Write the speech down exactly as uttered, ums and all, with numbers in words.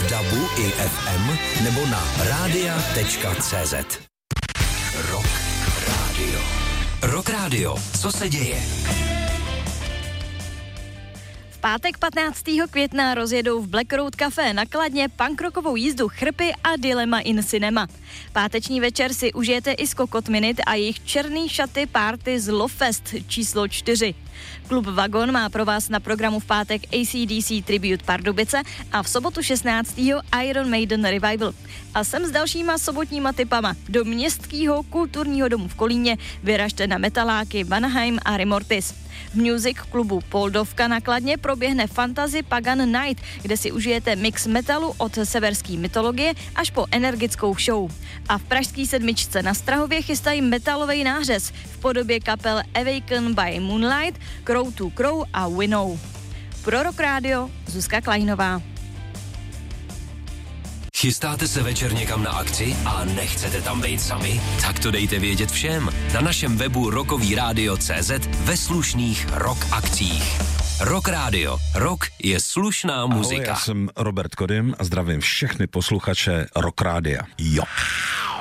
dabu i ef em nebo na rádia tečka cé zet. Rock Radio. Rock Radio. Co se děje? V pátek patnáctého května rozjedou v Black Road Café na Kladně punkrockovou jízdu Chrpy a Dilema in Cinema. Páteční večer si užijete i Skokot Minute a jejich černý šaty party z Lovefest číslo čtyři. Klub Vagon má pro vás na programu v pátek A C D C Tribute Pardubice a v sobotu šestnáctého Iron Maiden Revival. A sem s dalšíma sobotníma tipama. Do městského kulturního domu v Kolíně vyražte na metaláky Vanaheim a Remortis. V Music klubu Poldovka na Kladně proběhne Fantasy Pagan Night, kde si užijete mix metalu od severské mytologie až po energickou show. A v pražský sedmičce na Strahově chystají metalový nářez v podobě kapel Awaken by Moonlight, Crow to Crow a Winnow. Pro Rock Radio Zuzka Klajnová. Chystáte se večer někam na akci a nechcete tam být sami? Tak to dejte vědět všem. Na našem webu rockový rádio tečka cé zet ve slušných rock akcích. Rock Radio. Rock je slušná muzika. Ahoj, já jsem Robert Kodym a zdravím všechny posluchače Rock Rádia. Jo.